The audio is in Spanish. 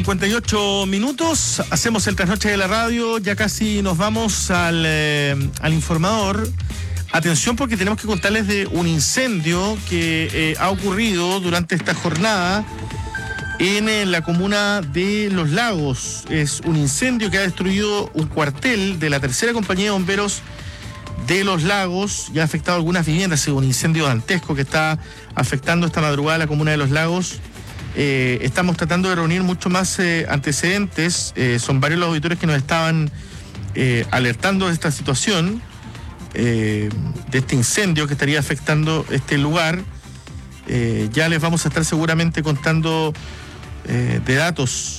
58 minutos, hacemos el trasnoche de la radio, ya casi nos vamos al informador. Atención, porque tenemos que contarles de un incendio que ha ocurrido durante esta jornada en la comuna de Los Lagos. Es un incendio que ha destruido un cuartel de la tercera compañía de bomberos de Los Lagos y ha afectado algunas viviendas. Es un incendio dantesco que está afectando esta madrugada a la comuna de Los Lagos. Estamos tratando de reunir mucho más antecedentes. Son varios los auditores que nos estaban alertando de esta situación, de este incendio que estaría afectando este lugar. Ya les vamos a estar seguramente contando de datos